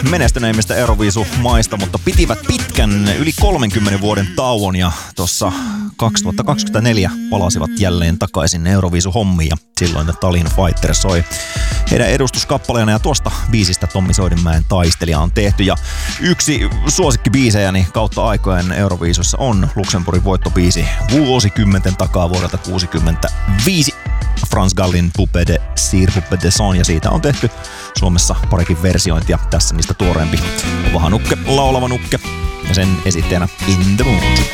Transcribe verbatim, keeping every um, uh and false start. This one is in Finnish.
menestyneimmistä Euroviisu-maista, mutta pitivät pitkän yli kolmenkymmenen vuoden tauon ja tuossa kaksituhattakaksikymmentäneljä palasivat jälleen takaisin Euroviisu-hommiin ja silloin The Tallinn Fighter soi heidän edustuskappaleena ja tuosta biisistä Tommi Soidinmäen Taistelija on tehty ja yksi suosikkibiisejäni kautta aikojen Euroviisussa on Luxemburgin voittobiisi vuosikymmenten takaa vuodelta kuusikymmentäviisi. Frans Gallin Poupée de Cire, Poupée de Son, ja siitä on tehty Suomessa parikin versiointia. Tässä niistä tuoreempi Vahanukke, laulava nukke, ja sen esittäjänä In the Mood.